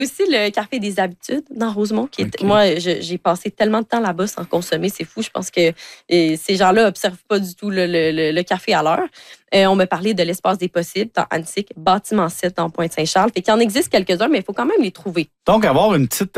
Aussi le Café des Habitudes dans Rosemont. Moi, j'ai passé tellement de temps là-bas sans consommer. C'est fou. Je pense que ces gens-là n'observent pas du tout le café à l'heure. On m'a parlé de l'Espace des possibles dans Annecy, bâtiment 7 dans Pointe-Saint-Charles. Fait qu'il en existe quelques-uns, mais il faut quand même les trouver. Donc, avoir une petite